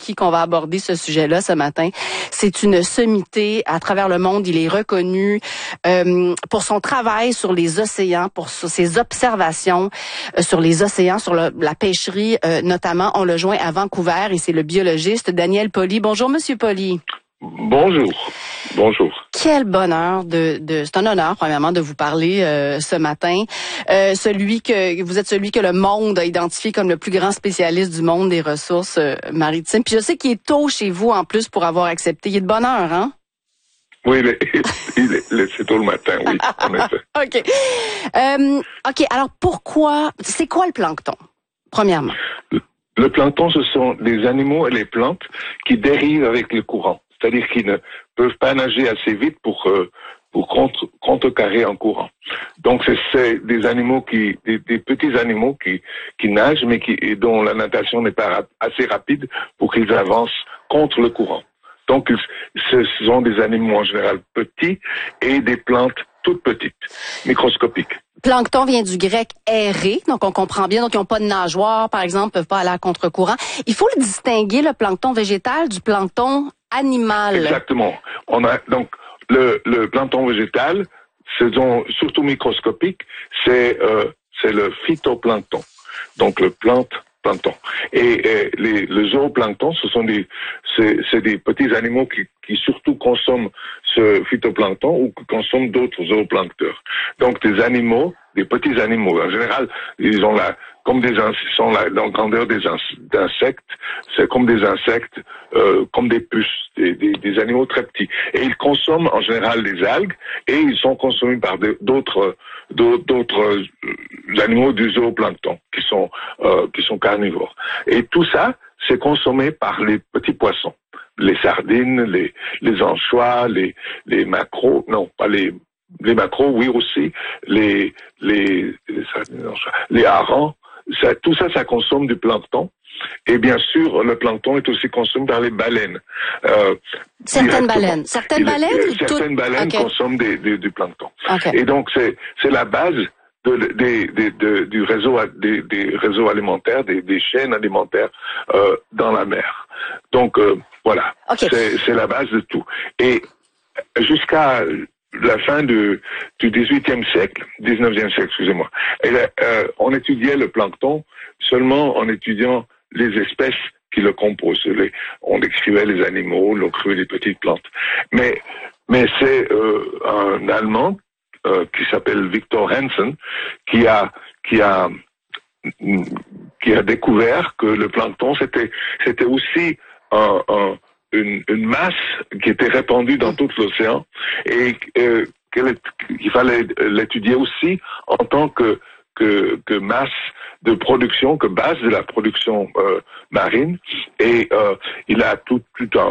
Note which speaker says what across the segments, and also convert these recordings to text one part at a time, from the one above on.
Speaker 1: Koski qu'on va aborder ce sujet-là ce matin. C'est une sommité à travers le monde. Il est reconnu pour son travail sur les océans, pour ses observations sur les océans, sur la pêcherie notamment. On le joint à Vancouver et c'est le biologiste Daniel Pauly. Bonjour, Monsieur Pauly.
Speaker 2: Bonjour. Bonjour.
Speaker 1: Quel bonheur c'est un honneur premièrement de vous parler ce matin. Vous êtes celui que le monde a identifié comme le plus grand spécialiste du monde des ressources maritimes. Puis je sais qu'il est tôt chez vous en plus pour avoir accepté. Il est de bonne heure, hein?
Speaker 2: Oui, c'est tôt le matin, oui, en effet.
Speaker 1: OK, alors c'est quoi le plancton, premièrement?
Speaker 2: Le plancton, ce sont les animaux et les plantes qui dérivent avec le courant. C'est-à-dire qu'ils ne peuvent pas nager assez vite pour contrecarrer un courant. Donc c'est des animaux des petits animaux qui nagent mais dont la natation n'est pas assez rapide pour qu'ils avancent contre le courant. Donc ce sont des animaux en général petits et des plantes toutes petites, microscopiques.
Speaker 1: Plancton vient du grec errer, donc on comprend bien, donc ils n'ont pas de nageoires, par exemple, peuvent pas aller à contre-courant. Il faut le distinguer, le plancton végétal, du plancton animal.
Speaker 2: Exactement. On a donc le plancton végétal, surtout microscopique, c'est le phytoplancton, donc le plancton. Et le zooplancton, c'est des petits animaux qui surtout consomment ce phytoplancton ou qui consomment d'autres zooplancteurs. Donc des petits animaux. En général, ils sont là dans la grandeur d'insectes. C'est comme des insectes, comme des puces, des animaux très petits. Et ils consomment en général des algues et ils sont consommés par d'autres animaux du zooplancton qui sont carnivores. Et tout ça, c'est consommé par les petits poissons. Les sardines, les anchois, les maquereaux, non, pas les maquereaux, oui aussi, les sardines, les harengs, tout ça, ça consomme du plancton. Et bien sûr, le plancton est aussi consommé par les baleines.
Speaker 1: Certaines baleines
Speaker 2: consomment du plancton.
Speaker 1: Okay.
Speaker 2: Et donc c'est la base du réseau, des réseaux alimentaires, des chaînes alimentaires dans la mer. Donc voilà, okay. C'est la base de tout. Et jusqu'à la fin du 19e siècle, excusez-moi, on étudiait le plancton seulement en étudiant les espèces qui le composent. On décrivait les animaux, l'eau crue, les petites plantes. Mais c'est un Allemand qui s'appelle Victor Hansen qui a découvert que le plancton c'était aussi une masse qui était répandue dans tout l'océan et qu'il fallait l'étudier aussi en tant que masse de production, que base de la production marine. Et il a tout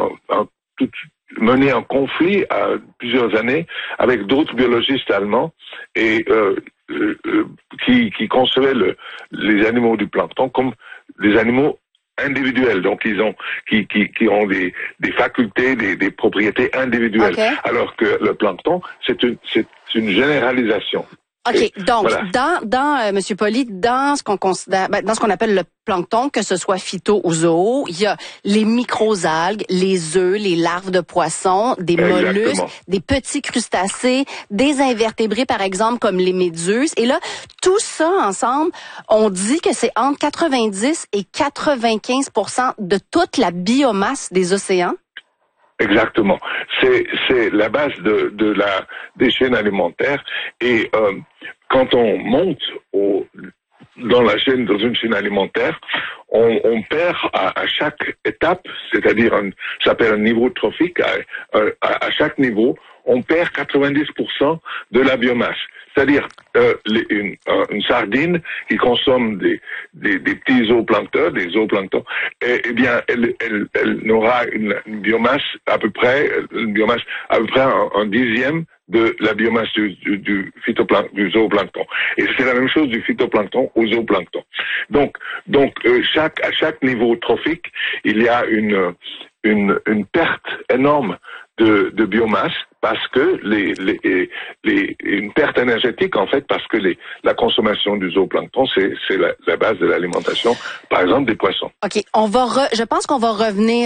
Speaker 2: mené un conflit à plusieurs années avec d'autres biologistes allemands et qui concevaient les animaux du plancton comme des animaux individuels, donc qui ont des facultés, des propriétés individuelles, okay. Alors que le plancton c'est une généralisation.
Speaker 1: OK. Donc, voilà. Monsieur Pauly, dans ce qu'on considère, dans ce qu'on appelle le plancton, que ce soit phyto ou zoo, il y a les microalgues, les œufs, les larves de poissons, des mollusques, des petits crustacés, des invertébrés, par exemple, comme les méduses. Et là, tout ça ensemble, on dit que c'est entre 90 et 95% de toute la biomasse des océans.
Speaker 2: Exactement. C'est la base des chaînes alimentaires et quand on monte dans une chaîne alimentaire, on perd à chaque étape, c'est-à-dire ça s'appelle un niveau trophique, à chaque niveau, on perd 90% de la biomasse. C'est-à-dire une sardine qui consomme des petits zooplanctons, eh bien elle n'aura une biomasse à peu près un dixième de la biomasse du zooplancton. Et c'est la même chose du phytoplancton au zooplancton. Donc à chaque niveau trophique, il y a une perte énorme de biomasse parce que une perte énergétique en fait parce que la consommation du zooplancton c'est la base de l'alimentation par exemple des poissons.
Speaker 1: OK, je pense qu'on va revenir